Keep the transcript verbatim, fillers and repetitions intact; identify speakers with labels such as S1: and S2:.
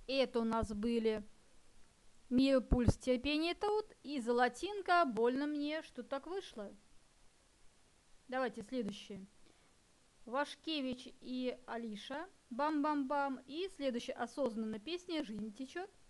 S1: Это у нас были Мир, пульс, терпение, труд и золотинка. Больно мне, что так вышло. Давайте следующее. Вашкевич и Алиша. Бам-бам-бам. И следующая осознанная песня «Жизнь течет».